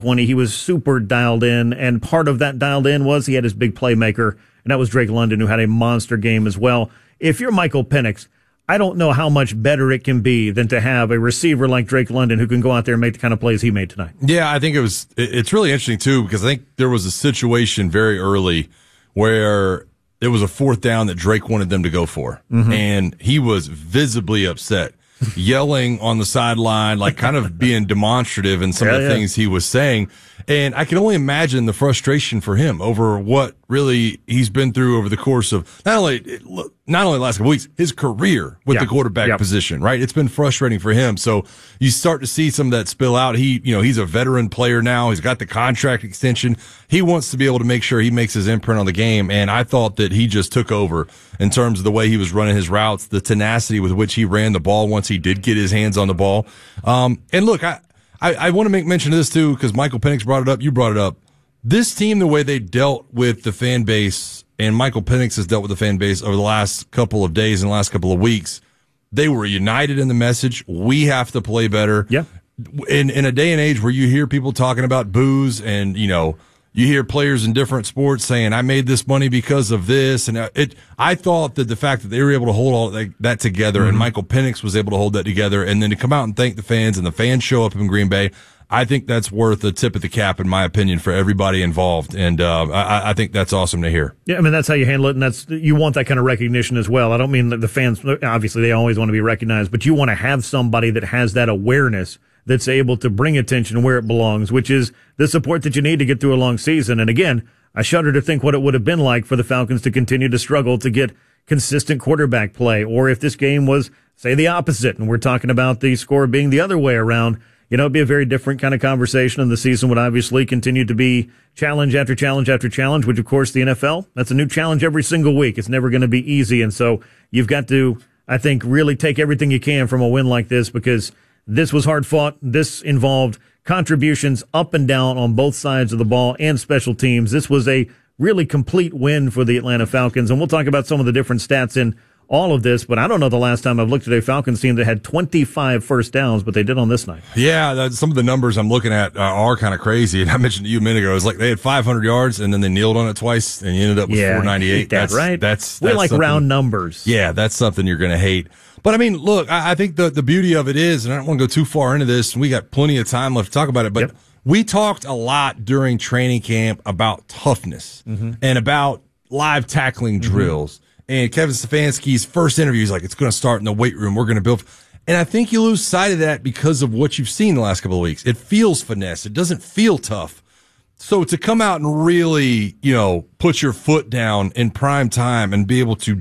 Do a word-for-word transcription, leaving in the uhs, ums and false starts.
twenty, he was super dialed in, and part of that dialed in was he had his big playmaker, and that was Drake London, who had a monster game as well. If you're Michael Penix, I don't know how much better it can be than to have a receiver like Drake London who can go out there and make the kind of plays he made tonight. Yeah, I think it was. It's really interesting too, because I think there was a situation very early where it was a fourth down that Drake wanted them to go for, mm-hmm. and he was visibly upset, yelling on the sideline, like kind of being demonstrative in some yeah, of the yeah. things he was saying. And I can only imagine the frustration for him over what really he's been through over the course of not only not only the last couple weeks, his career with yeah. the quarterback yep. position, right? It's been frustrating for him. So you start to see some of that spill out. He, you know, he's a veteran player now. He's got the contract extension. He wants to be able to make sure he makes his imprint on the game. And I thought that he just took over in terms of the way he was running his routes, the tenacity with which he ran the ball once he did get his hands on the ball. Um, and look, I, I, I want to make mention of this too, because Michael Penix brought it up. You brought it up. This team, the way they dealt with the fan base, and Michael Penix has dealt with the fan base over the last couple of days and the last couple of weeks, they were united in the message. We have to play better. Yeah. In in a day and age where you hear people talking about booze, and you know, you hear players in different sports saying, "I made this money because of this," and it. I thought that the fact that they were able to hold all that, that together, mm-hmm. and Michael Penix was able to hold that together, and then to come out and thank the fans, and the fans show up in Green Bay, I think that's worth a tip of the cap, in my opinion, for everybody involved, and uh, I, I think that's awesome to hear. Yeah, I mean, that's how you handle it, and that's you want that kind of recognition as well. I don't mean that the fans, obviously, they always want to be recognized, but you want to have somebody that has that awareness that's able to bring attention where it belongs, which is the support that you need to get through a long season. And again, I shudder to think what it would have been like for the Falcons to continue to struggle to get consistent quarterback play, or if this game was, say, the opposite, and we're talking about the score being the other way around. You know, it'd be a very different kind of conversation, and the season would obviously continue to be challenge after challenge after challenge, which, of course, the N F L, that's a new challenge every single week. It's never going to be easy, and so you've got to, I think, really take everything you can from a win like this, because this was hard fought. This involved contributions up and down on both sides of the ball and special teams. This was a really complete win for the Atlanta Falcons, and we'll talk about some of the different stats in all of this, but I don't know the last time I've looked at a Falcons team that had twenty-five first downs, but they did on this night. Yeah, that, some of the numbers I'm looking at uh, are kind of crazy, and I mentioned to you a minute ago, it was like they had five hundred yards, and then they kneeled on it twice, and you ended up with yeah, four ninety-eight. That, that's right? That's, that's we like something, round numbers. Yeah, that's something you're going to hate. But, I mean, look, I, I think the, the beauty of it is, and I don't want to go too far into this, and we got plenty of time left to talk about it, but yep. we talked a lot during training camp about toughness mm-hmm. and about live tackling mm-hmm. drills. And Kevin Stefanski's first interview, he's like, it's going to start in the weight room. We're going to build. And I think you lose sight of that because of what you've seen the last couple of weeks. It feels finesse. It doesn't feel tough. So to come out and really, you know, put your foot down in prime time and be able to